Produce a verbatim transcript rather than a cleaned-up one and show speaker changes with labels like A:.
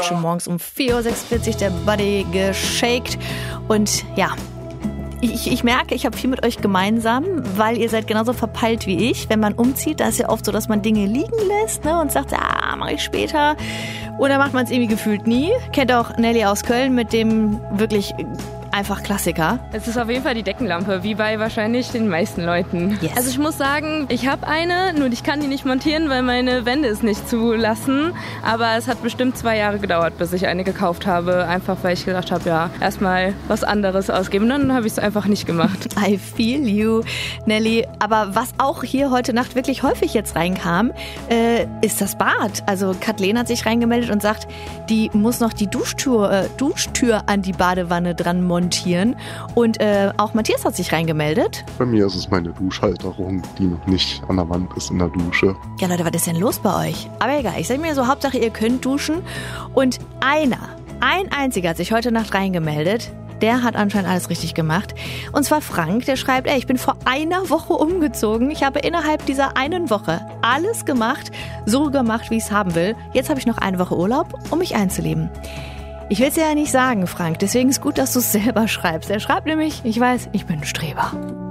A: Schon morgens um vier Uhr sechsundvierzig der Body geshaked. Und ja, ich, ich merke, ich habe viel mit euch gemeinsam, weil ihr seid genauso verpeilt wie ich. Wenn man umzieht, da ist ja oft so, dass man Dinge liegen lässt, ne, und sagt, ah, mache ich später. Oder macht man es irgendwie gefühlt nie. Kennt auch Nelly aus Köln mit dem wirklich einfach Klassiker.
B: Es ist auf jeden Fall die Deckenlampe, wie bei wahrscheinlich den meisten Leuten.
A: Yes.
B: Also ich muss sagen, ich habe eine, nur ich kann die nicht montieren, weil meine Wände es nicht zulassen. Aber es hat bestimmt zwei Jahre gedauert, bis ich eine gekauft habe. Einfach weil ich gedacht habe, ja, erstmal was anderes ausgeben. Dann habe ich es einfach nicht gemacht.
A: I feel you, Nelly. Aber was auch hier heute Nacht wirklich häufig jetzt reinkam, äh, ist das Bad. Also Kathleen hat sich reingemeldet und sagt, die muss noch die Duschtür, äh, Duschtür an die Badewanne dran montieren. Und äh, auch Matthias hat sich reingemeldet.
C: Bei mir ist es meine Duschhalterung, die noch nicht an der Wand ist in der Dusche.
A: Ja Leute, was ist denn los bei euch? Aber egal, ich sag mir so, Hauptsache ihr könnt duschen. Und einer, ein einziger hat sich heute Nacht reingemeldet. Der hat anscheinend alles richtig gemacht. Und zwar Frank, der schreibt, ey, ich bin vor einer Woche umgezogen. Ich habe innerhalb dieser einen Woche alles gemacht, so gemacht, wie ich es haben will. Jetzt habe ich noch eine Woche Urlaub, um mich einzuleben. Ich will es dir ja nicht sagen, Frank, deswegen ist gut, dass du es selber schreibst. Er schreibt nämlich, ich weiß, ich bin ein Streber.